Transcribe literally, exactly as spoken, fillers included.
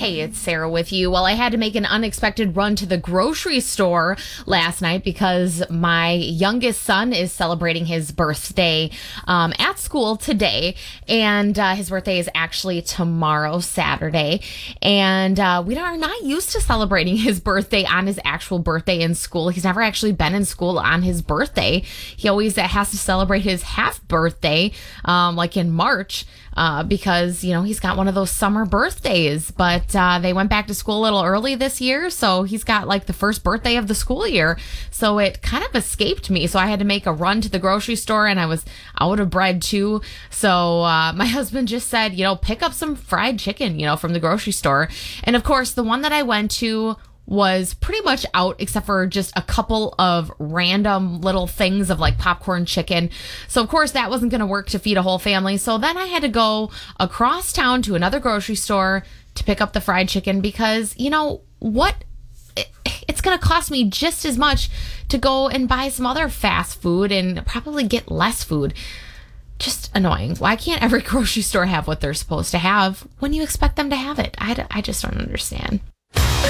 Hey, it's Sarah with you. Well, I had to make an unexpected run to the grocery store last night because my youngest son is celebrating his birthday um, at school today. And uh, his birthday is actually tomorrow, Saturday. And uh, we are not used to celebrating his birthday on his actual birthday in school. He's never actually been in school on his birthday. He always has to celebrate his half birthday, um, like in March. Uh, because, you know, he's got one of those summer birthdays, but uh, they went back to school a little early this year. So he's got like the first birthday of the school year. So it kind of escaped me. So I had to make a run to the grocery store and I was out of bread too. So uh, my husband just said, you know, pick up some fried chicken, you know, from the grocery store. And of course, the one that I went to was pretty much out except for just a couple of random little things of like popcorn chicken. So of course that wasn't going to work to feed a whole family. So then I had to go across town to another grocery store to pick up the fried chicken because, you know, what? It's going to cost me just as much to go and buy some other fast food and probably get less food. Just annoying. Why can't every grocery store have what they're supposed to have when you expect them to have it? I, I just don't understand.